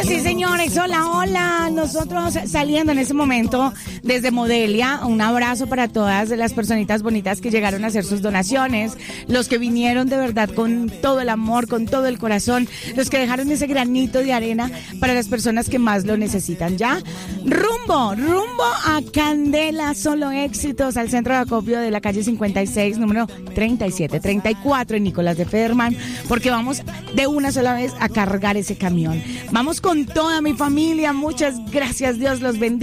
Sí, señores, hola, hola. Nosotros saliendo en ese momento desde Modelia, un abrazo para todas las personitas bonitas que llegaron a hacer sus donaciones, los que vinieron de verdad con todo el amor, con todo el corazón, los que dejaron ese granito de arena para las personas que más lo necesitan. Ya, rumbo a Candela, solo éxitos, al centro de acopio de la calle 56, número 3734 en Nicolás de Federman, porque vamos de una sola vez a cargar ese camión. Vamos con toda mi familia, muchas gracias, Dios los bendiga.